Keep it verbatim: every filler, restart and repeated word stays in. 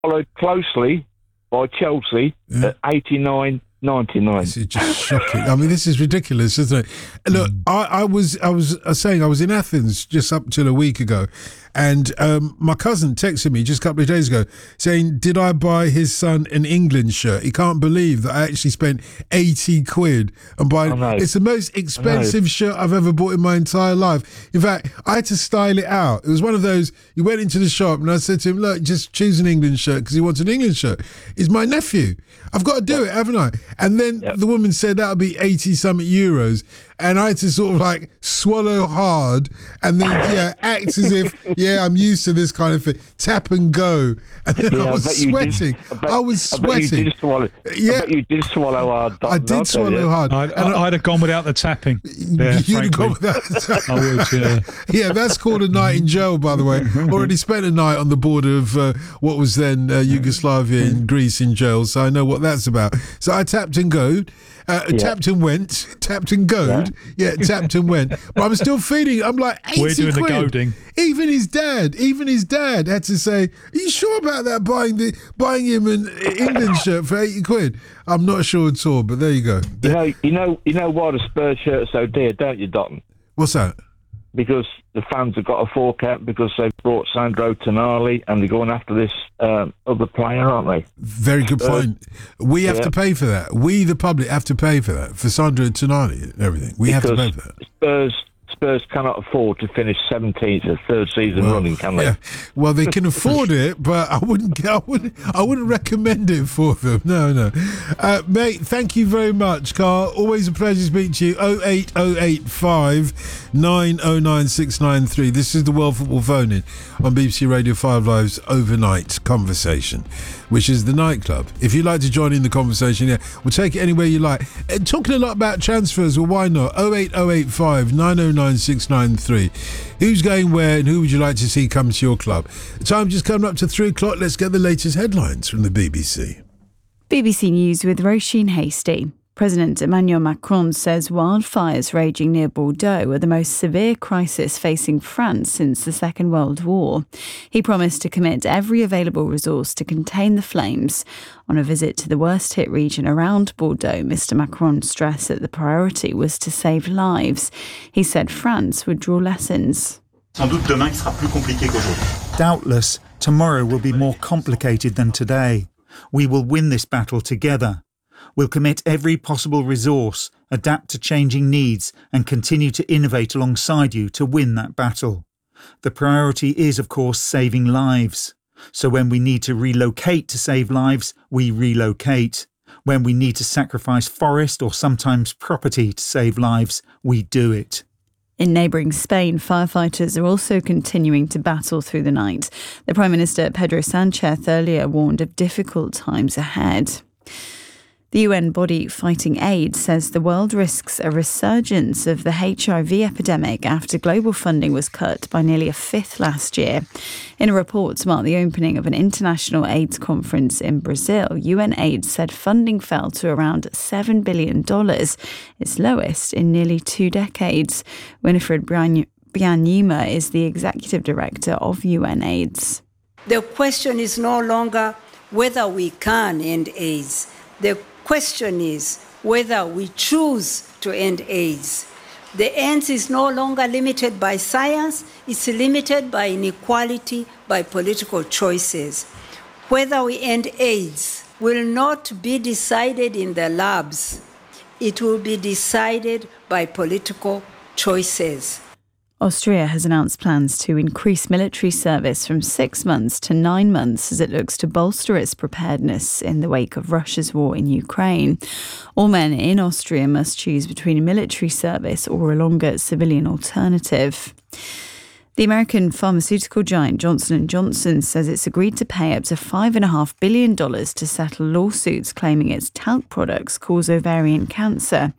followed closely by Chelsea Yeah. at eighty-nine ninety-nine. This is just shocking. I mean, this is ridiculous, isn't it? Look, I, I was I was saying I was in Athens just up till a week ago, and um, my cousin texted me just a couple of days ago saying, did I buy his son an England shirt? He can't believe that I actually spent eighty quid on buying. I know. It's the most expensive shirt I've ever bought in my entire life. In fact, I had to style it out. It was one of those, you went into the shop and I said to him, look, just choose an England shirt because he wants an England shirt. He's my nephew. I've got to do it, haven't I? And then Yep. the woman said that'll be eighty something euros. And I had to sort of like swallow hard and then, yeah, act as if, yeah, I'm used to this kind of thing. Tap and go. And then Yeah, I I was bet you did. sweating. I bet- I was I bet you sweating. did swallow. Yeah. I bet you did swallow hard. I did swallow hard. I'd, And I'd have gone without the tapping. There, You'd have gone frankly. with that. I would, yeah. Yeah, that's called a night in jail, by the way. Already spent a night on the border of uh, what was then uh, Yugoslavia and Greece in jail, so I know what that's about. So I tapped and goed, uh, Yeah. tapped and went, tapped and goed, yeah, tapped and went. But I'm still feeling, I'm like, eighty We're doing the quid. goading. Even his dad, even his dad had to say, are you sure about that, buying the buying him an England shirt for eighty quid? I'm not sure at all, but there you go. You know, you know, you know why the Spurs shirt is so dear, don't you, Dotton? What's that? Because the fans have got a fork out because they've brought Sandro Tonali and they're going after this um, other player, aren't they? Very good point. We have yeah. to pay for that. We, the public, have to pay for that. For Sandro Tonali and everything. We have to pay for that. Spurs Spurs cannot afford to finish seventeenth, a third season Well, running, can they? Yeah. Well, they can afford it, but I wouldn't. I wouldn't. I wouldn't recommend it for them. No, no. Uh, mate, thank you very much, Carl. Always a pleasure to speak to you. Oh eight oh eight five nine oh nine six nine three. This is the World Football Phone In on B B C Radio Five Live's Overnight Conversation, which is the nightclub. If you'd like to join in the conversation, yeah, we'll take it anywhere you like. Uh, talking a lot about transfers, well, why not? Oh eight oh eight five nine oh nine six nine three. Who's going where and who would you like to see come to your club? The time just coming up to three o'clock. Let's get the latest headlines from the B B C. B B C News with Roisin Hasty. President Emmanuel Macron says wildfires raging near Bordeaux are the most severe crisis facing France since the Second World War. He promised to commit every available resource to contain the flames. On a visit to the worst-hit region around Bordeaux, Mr Macron stressed that the priority was to save lives. He said France would draw lessons. Doubtless, tomorrow will be more complicated than today. We will win this battle together. We'll commit every possible resource, adapt to changing needs, and continue to innovate alongside you to win that battle. The priority is, of course, saving lives. So when we need to relocate to save lives, we relocate. When we need to sacrifice forest or sometimes property to save lives, we do it. In neighbouring Spain, firefighters are also continuing to battle through the night. The Prime Minister, Pedro Sanchez, earlier warned of difficult times ahead. The U N body fighting AIDS says the world risks a resurgence of the H I V epidemic after global funding was cut by nearly a fifth last year. In a report to mark the opening of an international AIDS conference in Brazil, U N AIDS said funding fell to around seven billion dollars, its lowest in nearly two decades. Winifred Byanyima is the executive director of U N AIDS. The question is no longer whether we can end AIDS. The question is whether we choose to end AIDS. The end is no longer limited by science, it's limited by inequality, by political choices. Whether we end AIDS will not be decided in the labs. It will be decided by political choices. Austria has announced plans to increase military service from six months to nine months as it looks to bolster its preparedness in the wake of Russia's war in Ukraine. All men in Austria must choose between a military service or a longer civilian alternative. The American pharmaceutical giant Johnson and Johnson says it's agreed to pay up to five point five billion dollars to settle lawsuits claiming its talc products cause ovarian cancer.